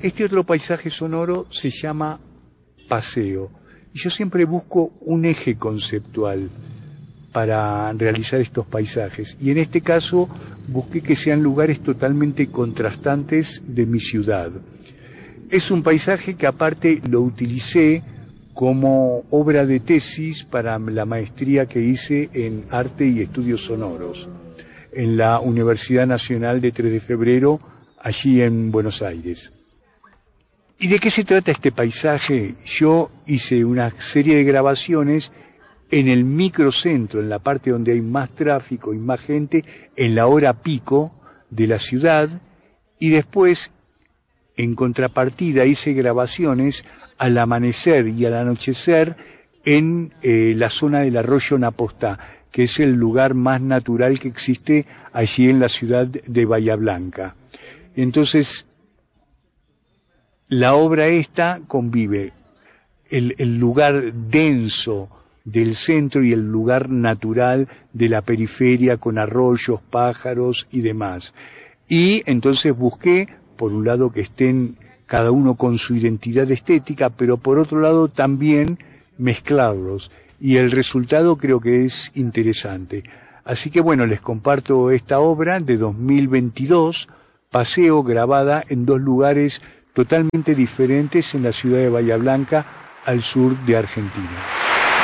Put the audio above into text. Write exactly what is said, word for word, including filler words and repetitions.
Este otro paisaje sonoro se llama paseo. Y yo siempre busco un eje conceptual para realizar estos paisajes. Y en este caso busqué que sean lugares totalmente contrastantes de mi ciudad. Es un paisaje que aparte lo utilicé como obra de tesis para la maestría que hice en Arte y Estudios Sonoros en la Universidad Nacional de tres de Febrero, allí en Buenos Aires. ¿Y de qué se trata este paisaje? Yo hice una serie de grabaciones en el microcentro, en la parte donde hay más tráfico y más gente, en la hora pico de la ciudad, y después, en contrapartida, hice grabaciones al amanecer y al anochecer en eh, la zona del arroyo Napostá, que es el lugar más natural que existe allí en la ciudad de Bahía Blanca. Entonces, la obra esta convive el, el lugar denso del centro y el lugar natural de la periferia con arroyos, pájaros y demás. Y entonces busqué, por un lado, que estén cada uno con su identidad estética, pero por otro lado también mezclarlos. Y el resultado creo que es interesante. Así que bueno, les comparto esta obra de dos mil veintidós, Paseo, grabada en dos lugares totalmente diferentes en la ciudad de Bahía Blanca, al sur de Argentina.